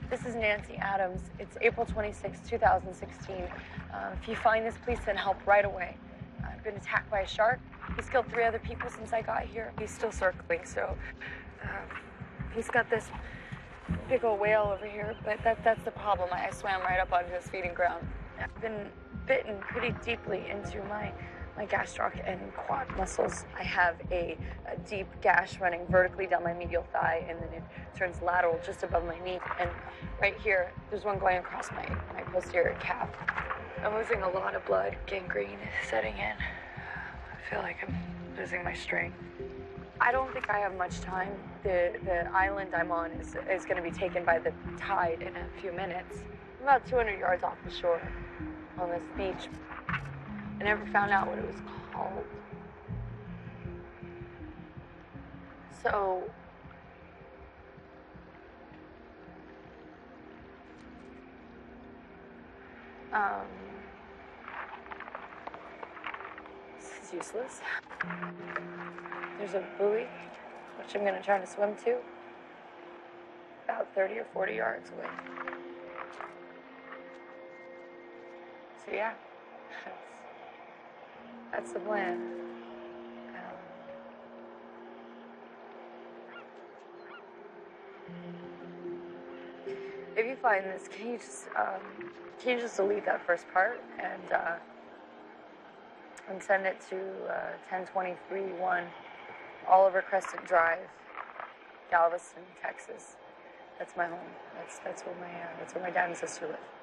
This is Nancy Adams. It's April 26, 2016. If you find this, please send help right away. I've been attacked by a shark. He's killed 3 other people since I got here. He's still circling, so he's got this big old whale over here, but that's the problem. I swam right up onto his feeding ground. I've been bitten pretty deeply into my gastroc and quad muscles. I have a deep gash running vertically down my medial thigh, and then it turns lateral just above my knee. And right here, there's one going across my posterior calf. I'm losing a lot of blood. Gangrene is setting in. I feel like I'm losing my strength. I don't think I have much time. The island I'm on is going to be taken by the tide in a few minutes. I'm about 200 yards off the shore on this beach. I never found out what it was called. So, this is useless. There's a buoy, which I'm gonna try to swim to, about 30 or 40 yards away. So yeah, that's the plan. If you find this, can you just delete that first part and send it to 1023-1 Oliver Crescent Drive, Galveston, Texas. That's my home. That's where my dad and sister live.